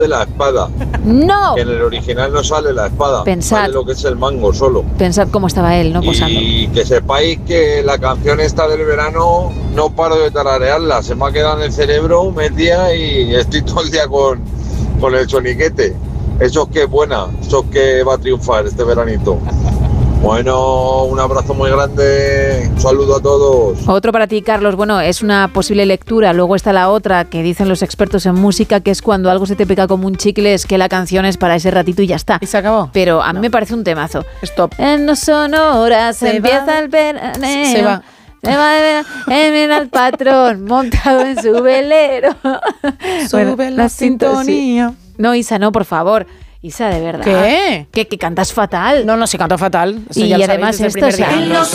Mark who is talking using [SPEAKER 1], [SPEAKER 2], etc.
[SPEAKER 1] de la espada.
[SPEAKER 2] ¡No!
[SPEAKER 1] Que en el original no sale la espada.
[SPEAKER 2] Pensad.
[SPEAKER 1] Sale lo que es el mango solo.
[SPEAKER 2] Pensad cómo estaba él, ¿no? Posando.
[SPEAKER 1] Y que sepáis que la canción esta del verano no paro de tararearla. Se me ha quedado en el cerebro metida y estoy todo el día con el soniquete. Eso es que es buena. Eso es que va a triunfar este veranito. Bueno, un abrazo muy grande, un saludo a todos.
[SPEAKER 2] Otro para ti, Carlos. Bueno, es una posible lectura. Luego está la otra que dicen los expertos en música, que es cuando algo se te pega como un chicle, es que la canción es para ese ratito y ya está.
[SPEAKER 3] ¿Y se acabó?
[SPEAKER 2] Pero a mí me parece un temazo.
[SPEAKER 3] Stop.
[SPEAKER 2] En no Sonora se empieza el veraneo.
[SPEAKER 3] Se va.
[SPEAKER 2] Se va en el patrón montado en su velero.
[SPEAKER 3] Sube
[SPEAKER 2] Bueno,
[SPEAKER 3] la sintonía.
[SPEAKER 2] Sí. No, Isa, no, por favor. Isa, de verdad.
[SPEAKER 3] ¿Qué?
[SPEAKER 2] Que cantas fatal.
[SPEAKER 3] No, si canto fatal. Eso
[SPEAKER 2] y
[SPEAKER 3] ya lo
[SPEAKER 2] además
[SPEAKER 3] sabéis desde el
[SPEAKER 2] esto,
[SPEAKER 3] primer día.